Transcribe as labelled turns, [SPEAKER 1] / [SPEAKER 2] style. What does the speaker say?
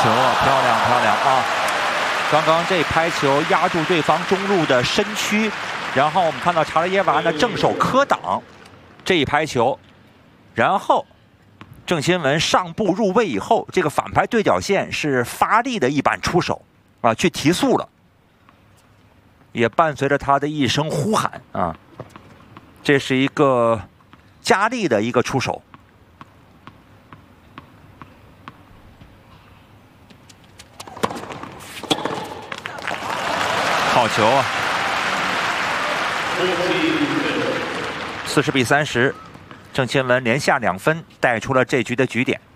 [SPEAKER 1] 球啊，漂亮漂亮啊！刚刚这拍球压住对方中路的身躯，然后我们看到查拉耶娃呢正手磕挡这一拍球，然后郑钦文上步入位以后，这个反拍对角线是发力的一板出手啊，去提速了，也伴随着他的一声呼喊啊，这是一个加力的一个出手。好球啊！40比30，郑钦文连下2分，带出了这局的局点。